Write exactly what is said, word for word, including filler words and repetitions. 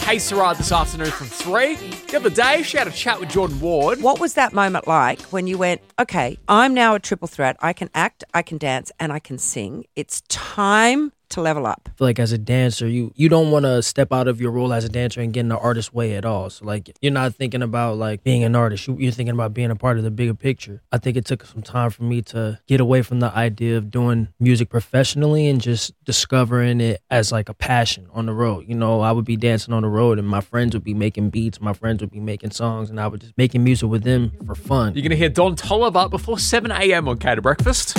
Hey Sarah this afternoon from three. The other day, she had a chat with Jordan Ward. What was that moment like when you went, okay, I'm now a triple threat. I can act, I can dance, and I can sing. It's time to level up. I feel like as a dancer, you you don't want to step out of your role as a dancer and get in the artist way at all. So like you're not thinking about like being an artist. You, you're thinking about being a part of the bigger picture. I think it took some time for me to get away from the idea of doing music professionally and just discovering it as like a passion on the road. You know, I would be dancing on the road and my friends would be making beats, my friends would be making songs, and I would just making music with them for fun. You're going to hear Don Toliver before seven a.m. on Cater Breakfast.